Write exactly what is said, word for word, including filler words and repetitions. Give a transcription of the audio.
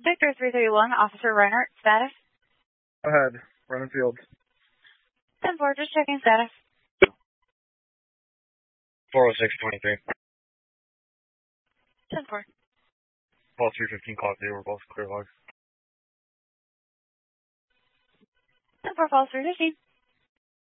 Victor three three one, Officer Reinhardt, status? Go ahead, running field. ten four, just checking status. four oh six twenty-three. ten four. Call three fifteen, call three, we're both clear logs. ten four, falls three fifteen.